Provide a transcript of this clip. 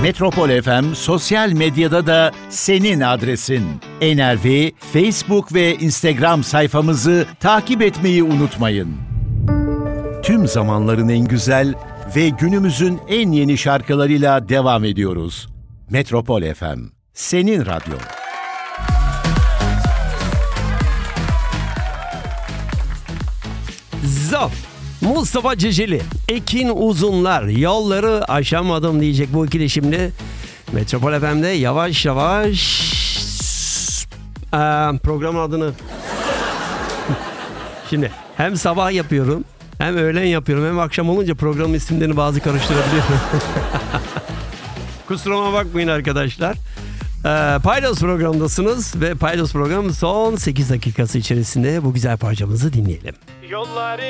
Metropol FM sosyal medyada da senin adresin. NRV Facebook ve Instagram sayfamızı takip etmeyi unutmayın. Tüm zamanların en güzel ve günümüzün en yeni şarkılarıyla devam ediyoruz. Metropol FM, senin radyo. Mustafa Ceceli, Ekin Uzunlar, yolları aşamadım diyecek bu ikili şimdi. Metropol FM'de yavaş yavaş programın adını şimdi hem sabah yapıyorum, hem öğlen yapıyorum, hem akşam olunca programın isimlerini bazı karıştırabiliyorum. Kusuruma bakmayın arkadaşlar. Paydos programındasınız ve Paydos programının son 8 dakikası içerisinde bu güzel parçamızı dinleyelim. Yolları